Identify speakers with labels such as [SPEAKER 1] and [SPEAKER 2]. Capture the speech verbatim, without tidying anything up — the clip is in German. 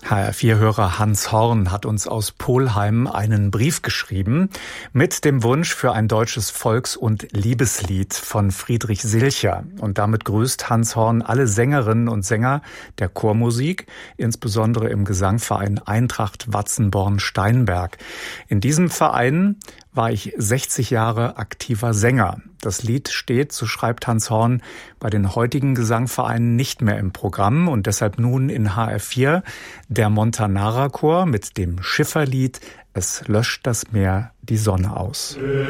[SPEAKER 1] H R vier Hörer Hans Horn hat uns aus Polheim einen Brief geschrieben mit dem Wunsch für ein deutsches Volks- und Liebeslied von Friedrich Silcher. Und damit grüßt Hans Horn alle Sängerinnen und Sänger der Chormusik, insbesondere im Gesangverein Eintracht Watzenborn-Steinberg. In diesem Verein war ich sechzig Jahre aktiver Sänger. Das Lied steht, so schreibt Hans Horn, bei den heutigen Gesangvereinen nicht mehr im Programm und deshalb nun in H R vier der Montanara Chor mit dem Schifferlied Es löscht das Meer die Sonne aus.